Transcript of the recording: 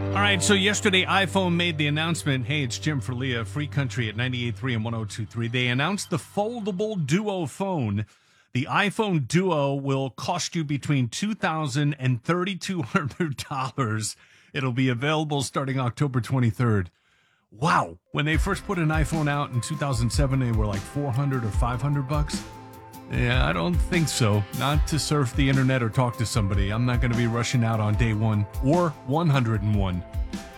All right, so yesterday iPhone made the announcement. Hey, it's Jim for Leah, Free Country at 98.3 and 102.3. They announced the foldable Duo phone. The iPhone Duo will cost you between $2,000 and $3,200. It'll be available starting October 23rd. Wow. When they first put an iPhone out in 2007, they were like $400 or $500. Yeah, I don't think so. Not to surf the internet or talk to somebody. I'm not going to be rushing out on day one or 101.